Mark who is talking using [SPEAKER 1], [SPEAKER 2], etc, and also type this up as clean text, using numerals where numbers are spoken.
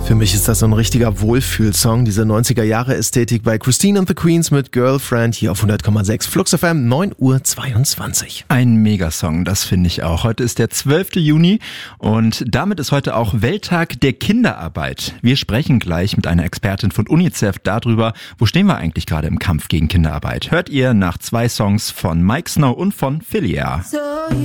[SPEAKER 1] Für mich ist das so ein richtiger Wohlfühlsong, diese 90er-Jahre-Ästhetik bei Christine and the Queens mit Girlfriend hier auf 100,6 Flux FM, 9:22 Uhr.
[SPEAKER 2] Ein Megasong, das finde ich auch. Heute ist der 12. Juni und damit ist heute auch Welttag der Kinderarbeit. Wir sprechen gleich mit einer Expertin von UNICEF darüber, wo stehen wir eigentlich gerade im Kampf gegen Kinderarbeit. Hört ihr nach 2 Songs von Mike Snow und von Philia.